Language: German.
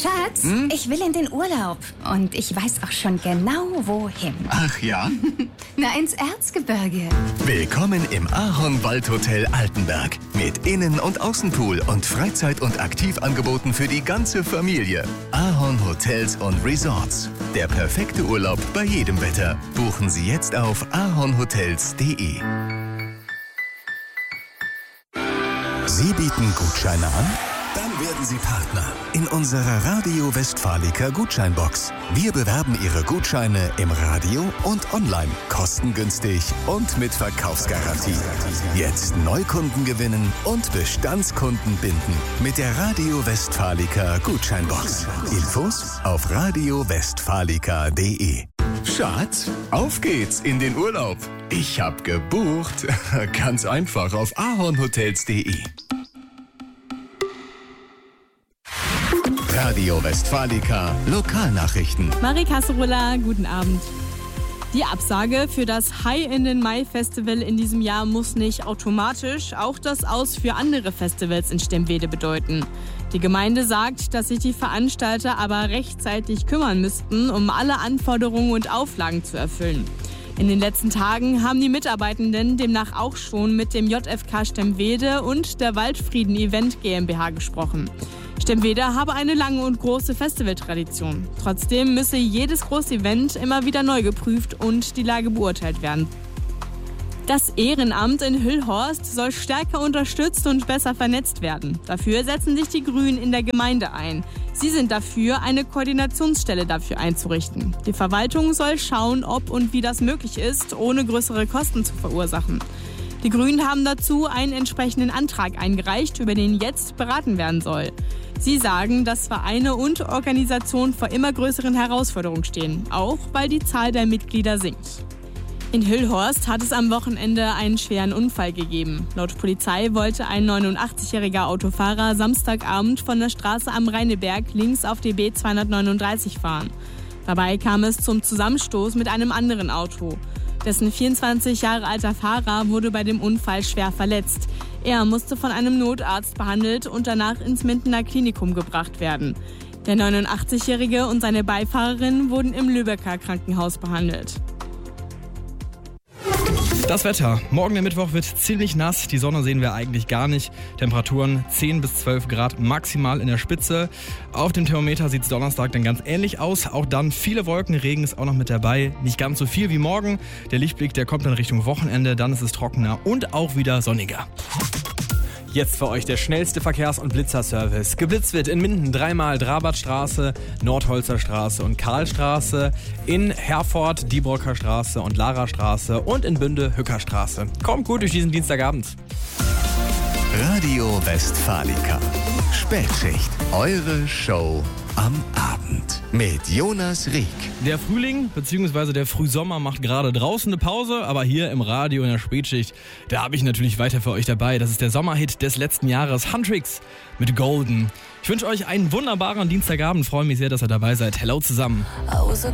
Schatz, ich will in den Urlaub. Und ich weiß auch schon genau, wohin. Ach ja? Na, ins Erzgebirge. Willkommen im Ahorn-Waldhotel Altenberg. Mit Innen- und Außenpool und Freizeit- und Aktivangeboten für die ganze Familie. Ahorn Hotels und Resorts. Der perfekte Urlaub bei jedem Wetter. Buchen Sie jetzt auf ahornhotels.de. Sie bieten Gutscheine an? Dann werden Sie Partner in unserer Radio Westfalica Gutscheinbox. Wir bewerben Ihre Gutscheine im Radio und online, kostengünstig und mit Verkaufsgarantie. Jetzt Neukunden gewinnen und Bestandskunden binden mit der Radio Westfalica Gutscheinbox. Infos auf radiowestfalica.de. Schatz, auf geht's in den Urlaub. Ich hab gebucht. Ganz einfach auf ahornhotels.de. Radio Westfalica Lokalnachrichten. Marie Kasserulla, guten Abend. Die Absage für das High in den Mai Festival in diesem Jahr muss nicht automatisch auch das Aus für andere Festivals in Stemwede bedeuten. Die Gemeinde sagt, dass sich die Veranstalter aber rechtzeitig kümmern müssten, um alle Anforderungen und Auflagen zu erfüllen. In den letzten Tagen haben die Mitarbeitenden demnach auch schon mit dem JFK Stemwede und der Waldfrieden Event GmbH gesprochen. Stemwede habe eine lange und große Festivaltradition. Trotzdem müsse jedes Großevent immer wieder neu geprüft und die Lage beurteilt werden. Das Ehrenamt in Hüllhorst soll stärker unterstützt und besser vernetzt werden. Dafür setzen sich die Grünen in der Gemeinde ein. Sie sind dafür, eine Koordinationsstelle dafür einzurichten. Die Verwaltung soll schauen, ob und wie das möglich ist, ohne größere Kosten zu verursachen. Die Grünen haben dazu einen entsprechenden Antrag eingereicht, über den jetzt beraten werden soll. Sie sagen, dass Vereine und Organisationen vor immer größeren Herausforderungen stehen, auch weil die Zahl der Mitglieder sinkt. In Hüllhorst hat es am Wochenende einen schweren Unfall gegeben. Laut Polizei wollte ein 89-jähriger Autofahrer Samstagabend von der Straße am Rheineberg links auf die B239 fahren. Dabei kam es zum Zusammenstoß mit einem anderen Auto. Dessen 24 Jahre alter Fahrer wurde bei dem Unfall schwer verletzt. Er musste von einem Notarzt behandelt und danach ins Mindener Klinikum gebracht werden. Der 89-Jährige und seine Beifahrerin wurden im Lübecker Krankenhaus behandelt. Das Wetter. Morgen der Mittwoch wird ziemlich nass. Die Sonne sehen wir eigentlich gar nicht. Temperaturen 10 bis 12 Grad maximal in der Spitze. Auf dem Thermometer sieht es Donnerstag dann ganz ähnlich aus. Auch dann viele Wolken, Regen ist auch noch mit dabei. Nicht ganz so viel wie morgen. Der Lichtblick, der kommt dann Richtung Wochenende. Dann ist es trockener und auch wieder sonniger. Jetzt für euch der schnellste Verkehrs- und Blitzerservice. Geblitzt wird in Minden dreimal Drabartstraße, Nordholzer Straße und Karlstraße, in Herford Diebrocker Straße und Larastraße und in Bünde Hückerstraße. Kommt gut durch diesen Dienstagabend. Radio Westfalica. Spätschicht. Eure Show am Abend. Mit Jonas Rieck. Der Frühling bzw. der Frühsommer macht gerade draußen eine Pause, aber hier im Radio in der Spätschicht, da habe ich natürlich weiter für euch dabei. Das ist der Sommerhit des letzten Jahres, Huntrix mit Golden. Ich wünsche euch einen wunderbaren Dienstagabend, freue mich sehr, dass ihr dabei seid. Hello zusammen. I was a